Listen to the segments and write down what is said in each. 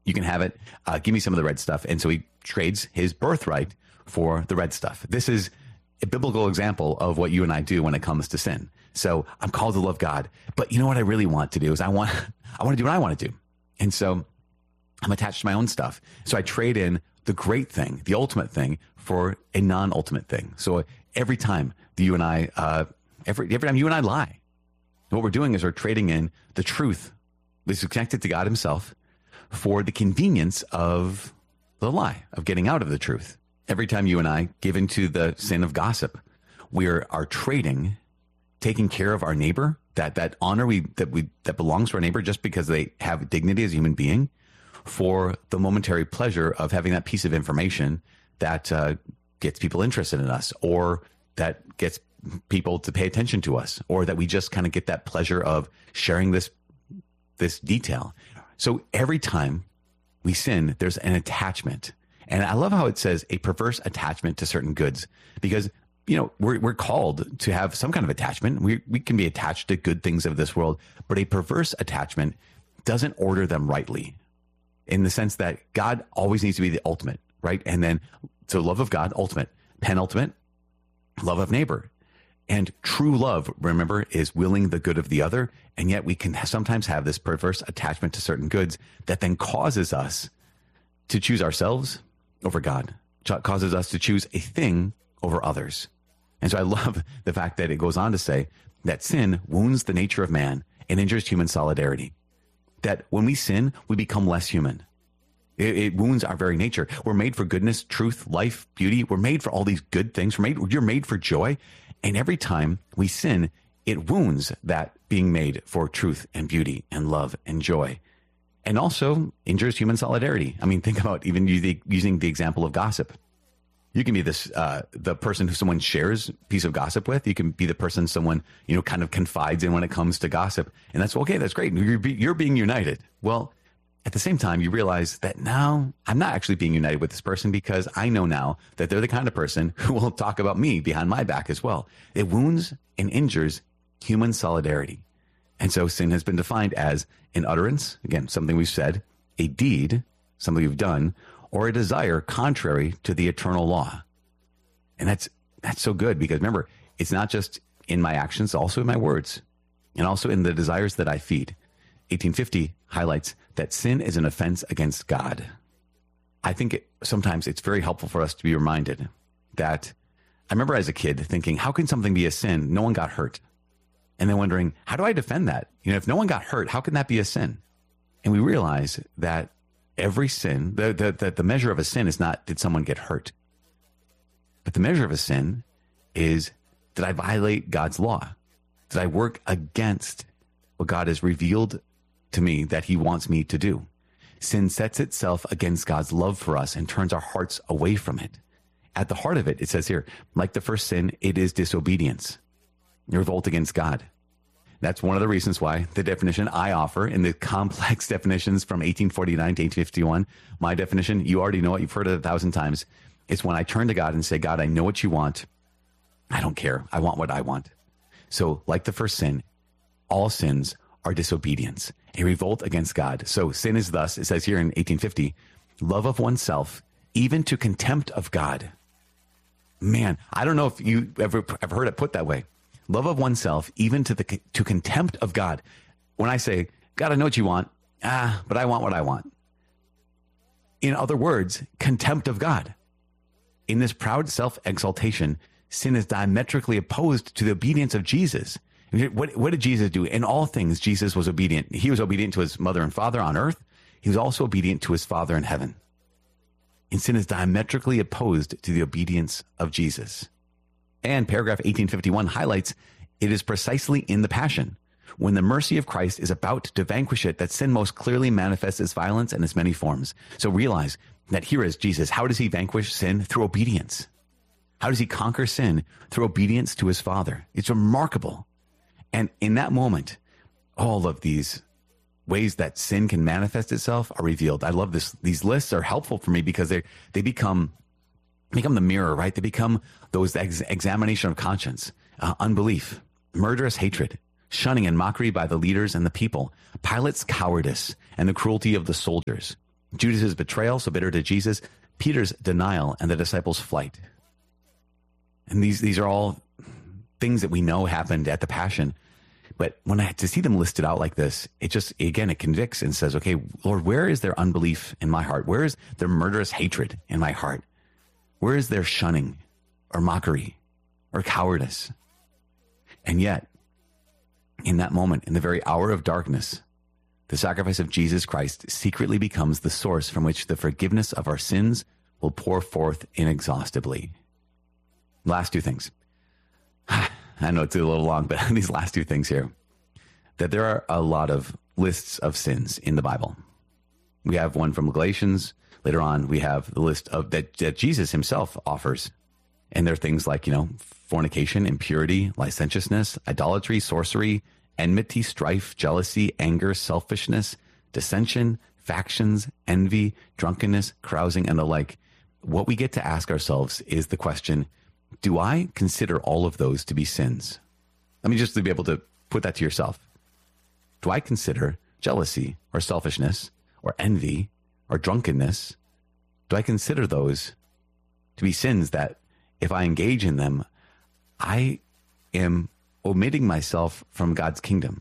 You can have it. Give me some of the red stuff. And so he trades his birthright for the red stuff. This is a biblical example of what you and I do when it comes to sin. So I'm called to love God, but you know what I really want to do is I want to do what I want to do. And so I'm attached to my own stuff. So I trade in the great thing, the ultimate thing, for a non-ultimate thing. So every time you and I, every time you and I lie, what we're doing is we're trading in the truth that's connected to God himself for the convenience of the lie, of getting out of the truth. Every time you and I give into the sin of gossip, we are trading, taking care of our neighbor, that honor that belongs to our neighbor just because they have dignity as a human being, for the momentary pleasure of having that piece of information that gets people interested in us, or that gets people to pay attention to us, or that we just kind of get that pleasure of sharing this detail. So every time we sin, there's an attachment. And I love how it says a perverse attachment to certain goods, because, you know, we're called to have some kind of attachment. We can be attached to good things of this world, but a perverse attachment doesn't order them rightly, in the sense that God always needs to be the ultimate, right? And then, so love of God, ultimate, penultimate, love of neighbor. And true love, remember, is willing the good of the other. And yet we can sometimes have this perverse attachment to certain goods that then causes us to choose ourselves over God, causes us to choose a thing over others. And so I love the fact that it goes on to say that sin wounds the nature of man and injures human solidarity. That when we sin, we become less human. It wounds our very nature. We're made for goodness, truth, life, beauty. We're made for all these good things. You're made for joy. And every time we sin, it wounds that being made for truth and beauty and love and joy. And also injures human solidarity. I mean, think about even using the example of gossip. You can be the person who someone shares a piece of gossip with. You can be the person someone, you know, kind of confides in when it comes to gossip. And that's okay. That's great. You're being united. Well, at the same time, you realize that now I'm not actually being united with this person, because I know now that they're the kind of person who will talk about me behind my back as well. It wounds and injures human solidarity. And so sin has been defined as an utterance, again, something we've said, a deed, something we've done, or a desire contrary to the eternal law. And that's so good, because remember, it's not just in my actions, also in my words, and also in the desires that I feed. 1850 highlights that sin is an offense against God. I think sometimes it's very helpful for us to be reminded that I remember as a kid thinking, how can something be a sin? No one got hurt. And then wondering, how do I defend that? You know, if no one got hurt, how can that be a sin? And we realize that every sin, the measure of a sin is not, did someone get hurt? But the measure of a sin is, did I violate God's law? Did I work against what God has revealed to me that he wants me to do? Sin sets itself against God's love for us and turns our hearts away from it. At the heart of it, it says here, like the first sin, it is disobedience, revolt against God. That's one of the reasons why the definition I offer in the complex definitions from 1849 to 1851, my definition, you already know it, you've heard it 1,000 times. It's when I turn to God and say, God, I know what you want. I don't care. I want what I want. So like the first sin, all sins are disobedience, a revolt against God. So sin is thus, it says here in 1850, love of oneself, even to contempt of God. Man, I don't know if you ever heard it put that way. Love of oneself, even to contempt of God. When I say, God, I know what you want, but I want what I want. In other words, contempt of God. In this proud self-exaltation, sin is diametrically opposed to the obedience of Jesus. What did Jesus do? In all things, Jesus was obedient. He was obedient to his mother and father on earth. He was also obedient to his Father in heaven. And sin is diametrically opposed to the obedience of Jesus. And paragraph 1851 highlights, it is precisely in the passion, when the mercy of Christ is about to vanquish it, that sin most clearly manifests its violence and its many forms. So realize that here is Jesus. How does he vanquish sin? Through obedience. How does he conquer sin? Through obedience to his Father. It's remarkable. And in that moment, all of these ways that sin can manifest itself are revealed. I love this. These lists are helpful for me because they become the mirror, right? They become those examination of conscience, unbelief, murderous hatred, shunning and mockery by the leaders and the people, Pilate's cowardice and the cruelty of the soldiers, Judas's betrayal, so bitter to Jesus, Peter's denial, and the disciples' flight. And these are all things that we know happened at the Passion. But when I had to see them listed out like this, it just, again, it convicts and says, okay, Lord, where is their unbelief in my heart? Where is their murderous hatred in my heart? Where is their shunning or mockery or cowardice? And yet, in that moment, in the very hour of darkness, the sacrifice of Jesus Christ secretly becomes the source from which the forgiveness of our sins will pour forth inexhaustibly. Last two things. I know it's a little long, but these last two things here, that there are a lot of lists of sins in the Bible. We have one from Galatians. Later on, we have the list of that Jesus himself offers. And there are things like, fornication, impurity, licentiousness, idolatry, sorcery, enmity, strife, jealousy, anger, selfishness, dissension, factions, envy, drunkenness, carousing, and the like. What we get to ask ourselves is the question, do I consider all of those to be sins? I mean, just to be able to put that to yourself. Do I consider jealousy or selfishness or envy or drunkenness? Do I consider those to be sins that if I engage in them, I am omitting myself from God's kingdom?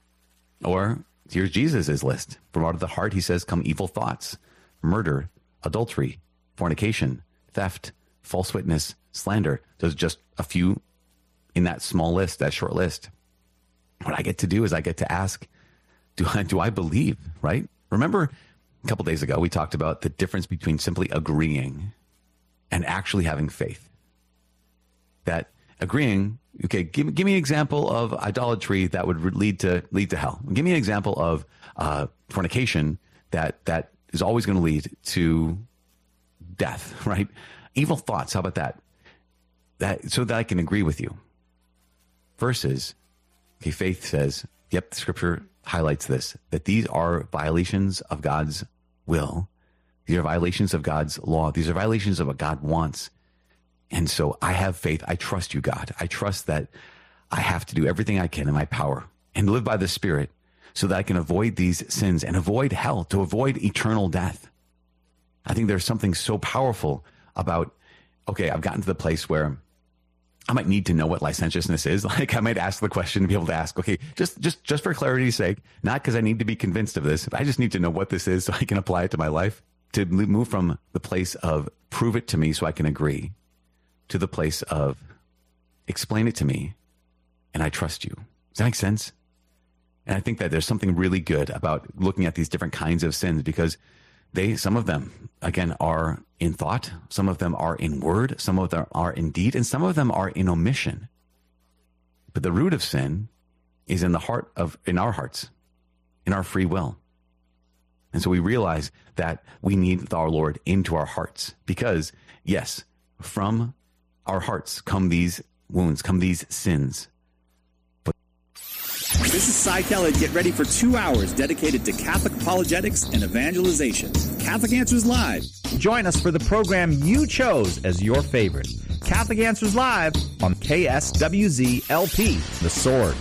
Or here's Jesus' list. From out of the heart, he says, come evil thoughts, murder, adultery, fornication, theft, false witness, slander. There's just a few in that small list, that short list. What I get to do is I get to ask, do I believe, right? Remember a couple days ago, we talked about the difference between simply agreeing and actually having faith. That agreeing, okay, give me an example of idolatry that would lead to hell. Give me an example of fornication that is always going to lead to death, right? Evil thoughts, how about that? So that I can agree with you. Versus, okay, faith says, yep, the scripture highlights this, that these are violations of God's will. These are violations of God's law. These are violations of what God wants. And so I have faith. I trust you, God. I trust that I have to do everything I can in my power and live by the Spirit so that I can avoid these sins and avoid hell, to avoid eternal death. I think there's something so powerful about, okay, I've gotten to the place where I might need to know what licentiousness is. Like I might ask the question to be able to ask, okay, just for clarity's sake, not because I need to be convinced of this, but I just need to know what this is so I can apply it to my life, to move from the place of prove it to me so I can agree to the place of explain it to me and I trust you. Does that make sense? And I think that there's something really good about looking at these different kinds of sins because some of them, again, are in thought, some of them are in word, some of them are in deed, and some of them are in omission. But the root of sin is in our hearts, in our free will. And so we realize that we need our Lord into our hearts because, yes, from our hearts come these wounds, come these sins. This is Cy Kellett. Get ready for 2 hours dedicated to Catholic apologetics and evangelization. Catholic Answers Live. Join us for the program you chose as your favorite. Catholic Answers Live on KSWZ-LP, The Sword.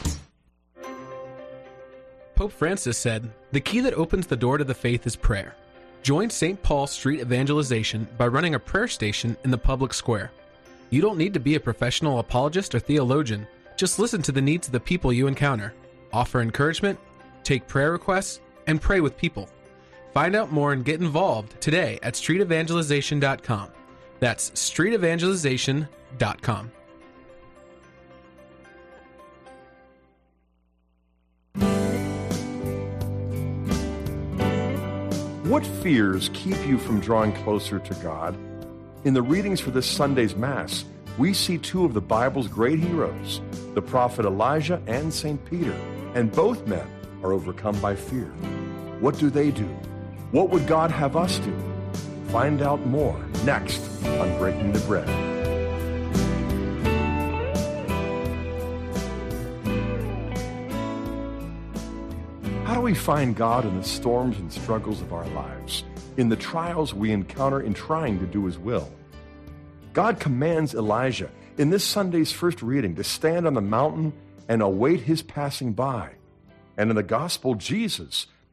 Pope Francis said, "The key that opens the door to the faith is prayer." Join St. Paul Street Evangelization by running a prayer station in the public square. You don't need to be a professional apologist or theologian. Just listen to the needs of the people you encounter. Offer encouragement, take prayer requests, and pray with people. Find out more and get involved today at streetevangelization.com. That's streetevangelization.com. What fears keep you from drawing closer to God? In the readings for this Sunday's Mass, we see two of the Bible's great heroes, the prophet Elijah and St. Peter, and both men are overcome by fear. What do they do? What would God have us do? Find out more next on Breaking the Bread. How do we find God in the storms and struggles of our lives, in the trials we encounter in trying to do His will? God commands Elijah in this Sunday's first reading to stand on the mountain and await His passing by. And in the Gospel, Jesus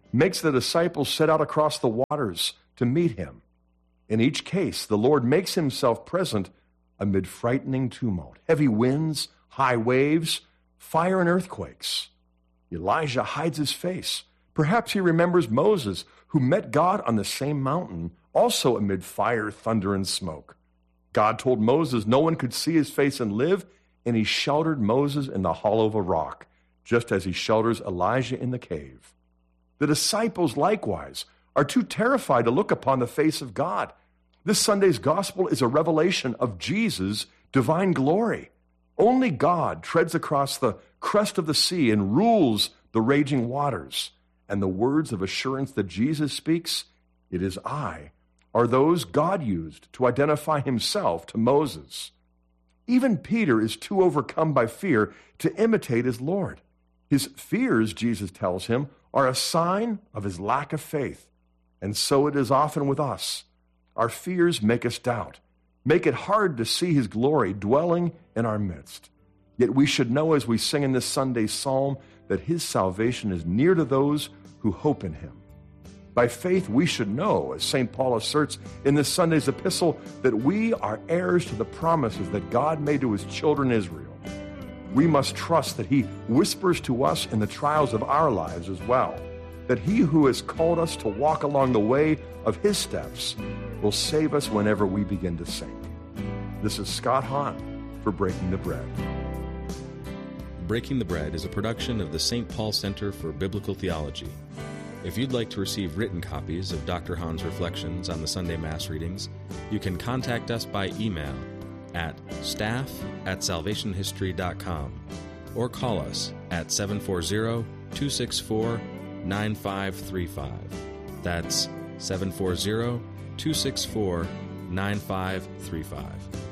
makes the disciples set out across the waters to meet him. In each case, the Lord makes himself present amid frightening tumult, heavy winds, high waves, fire and earthquakes. Elijah hides his face. Perhaps he remembers Moses, who met God on the same mountain, also amid fire, thunder, and smoke. God told Moses no one could see his face and live, and he sheltered Moses in the hollow of a rock, just as he shelters Elijah in the cave. The disciples, likewise, are too terrified to look upon the face of God. This Sunday's gospel is a revelation of Jesus' divine glory. Only God treads across the crest of the sea and rules the raging waters. And the words of assurance that Jesus speaks, "It is I," are those God used to identify himself to Moses. Even Peter is too overcome by fear to imitate his Lord. His fears, Jesus tells him, are a sign of his lack of faith. And so it is often with us. Our fears make us doubt, make it hard to see his glory dwelling in our midst. Yet we should know, as we sing in this Sunday's psalm, that his salvation is near to those who hope in him. By faith, we should know, as St. Paul asserts in this Sunday's epistle, that we are heirs to the promises that God made to his children Israel. We must trust that he whispers to us in the trials of our lives as well, that he who has called us to walk along the way of his steps will save us whenever we begin to sink. This is Scott Hahn for Breaking the Bread. Breaking the Bread is a production of the St. Paul Center for Biblical Theology. If you'd like to receive written copies of Dr. Hahn's reflections on the Sunday Mass readings, you can contact us by email at staff@salvationhistory.com or call us at 740-264-9535. That's 740-264-9535.